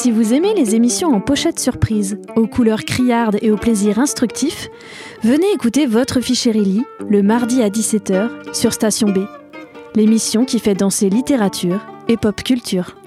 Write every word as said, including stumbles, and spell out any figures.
Si vous aimez les émissions en pochette surprise, aux couleurs criardes et au plaisir instructif, venez écouter Votre Fichérilly le mardi à dix-sept heures sur Station B, l'émission qui fait danser littérature et pop culture.